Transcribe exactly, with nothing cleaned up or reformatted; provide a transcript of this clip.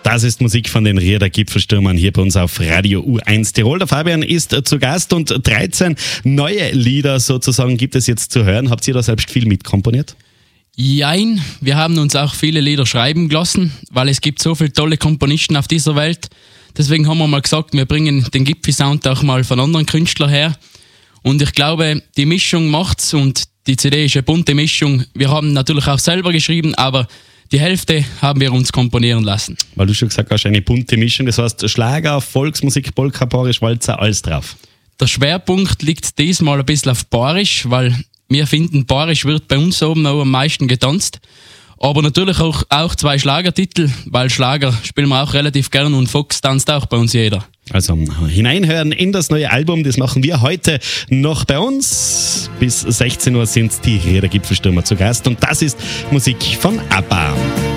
Das ist Musik von den Rieder Gipfelstürmern hier bei uns auf Radio U eins Tirol. Der Fabian ist zu Gast und dreizehn neue Lieder sozusagen gibt es jetzt zu hören. Habt ihr da selbst viel mitkomponiert? Jein, wir haben uns auch viele Lieder schreiben gelassen, weil es gibt so viele tolle Komponisten auf dieser Welt. Deswegen haben wir mal gesagt, wir bringen den Gipfel-Sound auch mal von anderen Künstlern her. Und ich glaube, die Mischung macht's und die C D ist eine bunte Mischung. Wir haben natürlich auch selber geschrieben, aber die Hälfte haben wir uns komponieren lassen. Weil du schon gesagt hast, eine bunte Mischung, das heißt Schlager, Volksmusik, Polka, Barisch, Walzer, alles drauf. Der Schwerpunkt liegt diesmal ein bisschen auf Barisch, weil wir finden, Barisch wird bei uns oben auch am meisten getanzt. Aber natürlich auch, auch zwei Schlagertitel, weil Schlager spielen wir auch relativ gern und Fox tanzt auch bei uns jeder. Also hineinhören in das neue Album, das machen wir heute noch bei uns. Bis sechzehn Uhr sind die Rieder Gipfelstürmer zu Gast und das ist Musik von ABBA.